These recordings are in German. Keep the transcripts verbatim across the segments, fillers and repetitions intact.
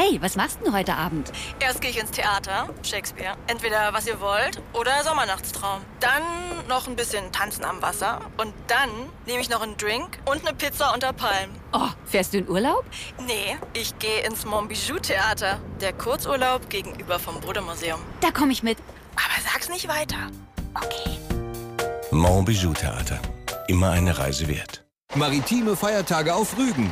Hey, was machst du heute Abend? Erst gehe ich ins Theater, Shakespeare. Entweder Was ihr wollt oder Sommernachtstraum. Dann noch ein bisschen Tanzen am Wasser. Und dann nehme ich noch einen Drink und eine Pizza unter Palmen. Oh, fährst du in Urlaub? Nee, ich gehe ins Montbijou-Theater. Der Kurzurlaub gegenüber vom Bode-Museum. Da komme ich mit. Aber sag's nicht weiter. Okay. Montbijou-Theater. Immer eine Reise wert. Maritime Feiertage auf Rügen.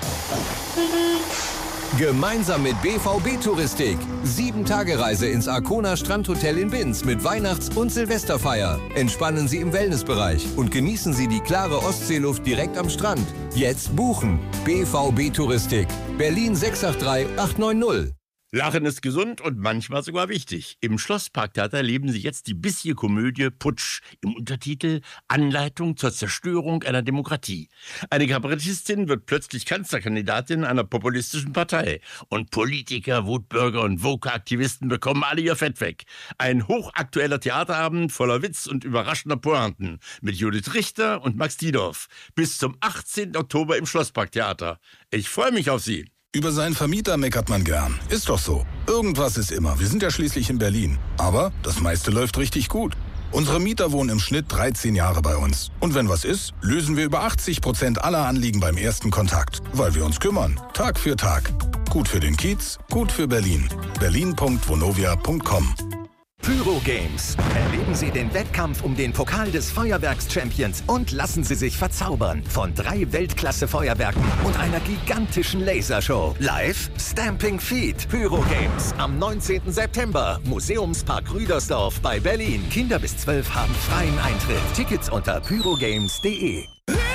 Gemeinsam mit B V B Touristik. Sieben-Tage-Reise ins Arkona Strandhotel in Binz mit Weihnachts- und Silvesterfeier. Entspannen Sie im Wellnessbereich und genießen Sie die klare Ostseeluft direkt am Strand. Jetzt buchen. B V B Touristik. Berlin sechs acht drei acht neun null. Lachen ist gesund und manchmal sogar wichtig. Im Schlossparktheater erleben Sie jetzt die bissige Komödie Putsch im Untertitel Anleitung zur Zerstörung einer Demokratie. Eine Kabarettistin wird plötzlich Kanzlerkandidatin einer populistischen Partei. Und Politiker, Wutbürger und Woke-Aktivisten bekommen alle ihr Fett weg. Ein hochaktueller Theaterabend voller Witz und überraschender Pointen mit Judith Richter und Max Diedorf. Bis zum achtzehnten Oktober im Schlossparktheater. Ich freue mich auf Sie. Über seinen Vermieter meckert man gern. Ist doch so. Irgendwas ist immer. Wir sind ja schließlich in Berlin. Aber das meiste läuft richtig gut. Unsere Mieter wohnen im Schnitt dreizehn Jahre bei uns. Und wenn was ist, lösen wir über achtzig Prozent aller Anliegen beim ersten Kontakt. Weil wir uns kümmern. Tag für Tag. Gut für den Kiez, gut für Berlin. berlin punkt vonovia punkt com. Pyro Games. Erleben Sie den Wettkampf um den Pokal des Feuerwerks-Champions und lassen Sie sich verzaubern von drei Weltklasse-Feuerwerken und einer gigantischen Lasershow. Live Stamping Feet. Pyro Games am neunzehnten September. Museumspark Rüdersdorf bei Berlin. Kinder bis zwölf haben freien Eintritt. Tickets unter pyrogames punkt de.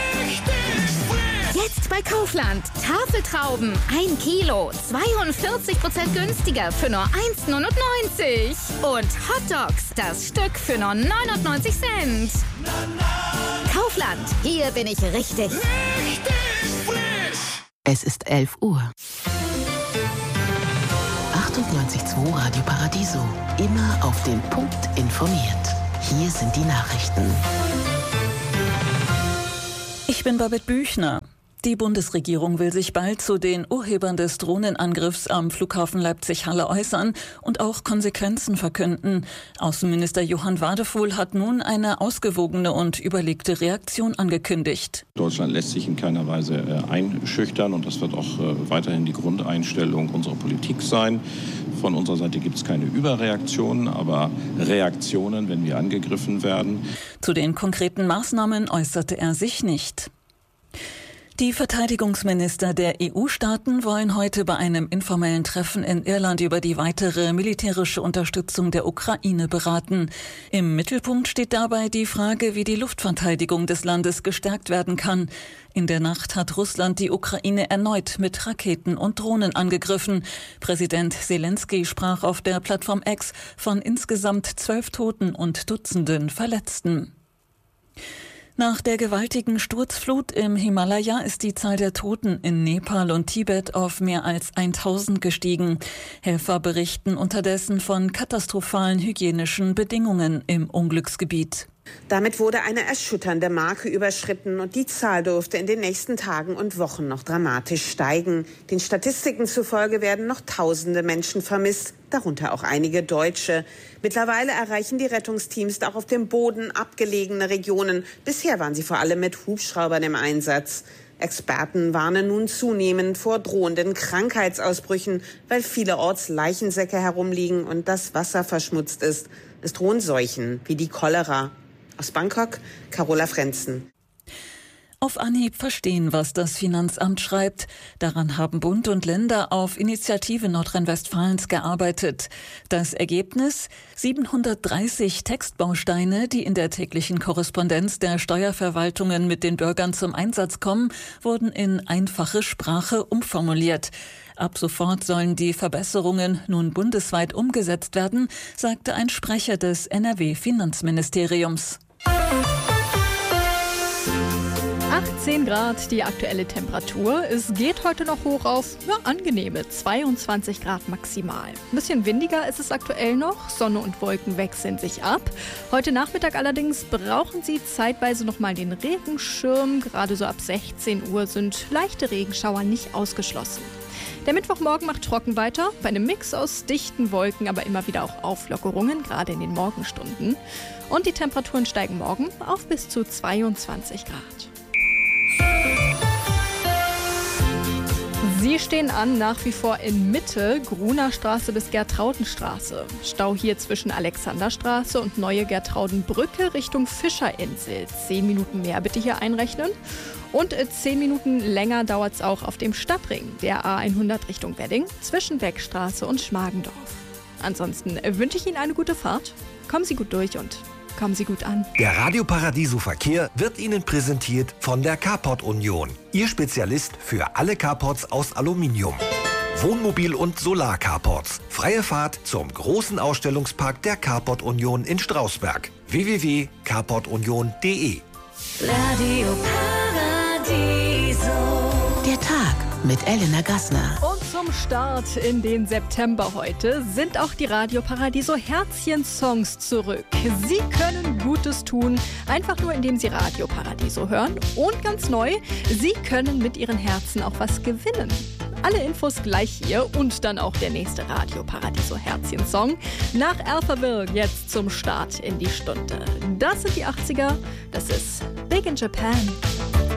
Jetzt bei Kaufland. Tafeltrauben. Ein Kilo. zweiundvierzig Prozent günstiger für nur eins neunundneunzig. Und Hotdogs. Das Stück für nur neunundneunzig Cent. Kaufland. Hier bin ich richtig. Richtig frisch. Es ist elf Uhr. achtundneunzig Komma zwei Radio Paradiso. Immer auf den Punkt informiert. Hier sind die Nachrichten. Ich bin Babette Büchner. Die Bundesregierung will sich bald zu den Urhebern des Drohnenangriffs am Flughafen Leipzig-Halle äußern und auch Konsequenzen verkünden. Außenminister Johann Wadefuhl hat nun eine ausgewogene und überlegte Reaktion angekündigt. Deutschland lässt sich in keiner Weise äh, einschüchtern und das wird auch äh, weiterhin die Grundeinstellung unserer Politik sein. Von unserer Seite gibt es keine Überreaktionen, aber Reaktionen, wenn wir angegriffen werden. Zu den konkreten Maßnahmen äußerte er sich nicht. Die Verteidigungsminister der E U-Staaten wollen heute bei einem informellen Treffen in Irland über die weitere militärische Unterstützung der Ukraine beraten. Im Mittelpunkt steht dabei die Frage, wie die Luftverteidigung des Landes gestärkt werden kann. In der Nacht hat Russland die Ukraine erneut mit Raketen und Drohnen angegriffen. Präsident Zelensky sprach auf der Plattform X von insgesamt zwölf Toten und Dutzenden Verletzten. Nach der gewaltigen Sturzflut im Himalaya ist die Zahl der Toten in Nepal und Tibet auf mehr als tausend gestiegen. Helfer berichten unterdessen von katastrophalen hygienischen Bedingungen im Unglücksgebiet. Damit wurde eine erschütternde Marke überschritten und die Zahl dürfte in den nächsten Tagen und Wochen noch dramatisch steigen. Den Statistiken zufolge werden noch tausende Menschen vermisst, darunter auch einige Deutsche. Mittlerweile erreichen die Rettungsteams auch auf dem Boden abgelegene Regionen. Bisher waren sie vor allem mit Hubschraubern im Einsatz. Experten warnen nun zunehmend vor drohenden Krankheitsausbrüchen, weil vielerorts Leichensäcke herumliegen und das Wasser verschmutzt ist. Es drohen Seuchen wie die Cholera. Aus Bangkok, Carola Frenzen. Auf Anhieb verstehen, was das Finanzamt schreibt. Daran haben Bund und Länder auf Initiative Nordrhein-Westfalens gearbeitet. Das Ergebnis? siebenhundertdreißig Textbausteine, die in der täglichen Korrespondenz der Steuerverwaltungen mit den Bürgern zum Einsatz kommen, wurden in einfache Sprache umformuliert. Ab sofort sollen die Verbesserungen nun bundesweit umgesetzt werden, sagte ein Sprecher des N R W-Finanzministeriums. achtzehn Grad die aktuelle Temperatur. Es geht heute noch hoch auf ja, angenehme zweiundzwanzig Grad maximal. Ein bisschen windiger ist es aktuell noch. Sonne und Wolken wechseln sich ab. Heute Nachmittag allerdings brauchen Sie zeitweise nochmal den Regenschirm. Gerade so ab sechzehn Uhr sind leichte Regenschauer nicht ausgeschlossen. Der Mittwochmorgen macht trocken weiter, bei einem Mix aus dichten Wolken, aber immer wieder auch Auflockerungen, gerade in den Morgenstunden. Und die Temperaturen steigen morgen auf bis zu zweiundzwanzig Grad. Sie stehen an, nach wie vor in Mitte, Gruner Straße bis Gertraudenstraße. Stau hier zwischen Alexanderstraße und Neue Gertraudenbrücke Richtung Fischerinsel. Zehn Minuten mehr bitte hier einrechnen. Und zehn Minuten länger dauert es auch auf dem Stadtring, der A hundert Richtung Wedding, zwischen Beckstraße und Schmargendorf. Ansonsten wünsche ich Ihnen eine gute Fahrt. Kommen Sie gut durch und kommen Sie gut an. Der Radio Paradiso Verkehr wird Ihnen präsentiert von der Carport Union. Ihr Spezialist für alle Carports aus Aluminium. Wohnmobil- und Solar-Carports. Freie Fahrt zum großen Ausstellungspark der Carport Union in Strausberg. w w w punkt carport union punkt d e Radio Paradiso. Der Tag mit Elena Gassner. Und zum Start in den September heute sind auch die Radio Paradiso Herzchen-Songs zurück. Sie können Gutes tun, einfach nur indem Sie Radio Paradiso hören. Und ganz neu, Sie können mit Ihren Herzen auch was gewinnen. Alle Infos gleich hier und dann auch der nächste Radio Paradiso Herzchen-Song. Nach Alphaville jetzt zum Start in die Stunde. Das sind die achtziger, das ist Big in Japan.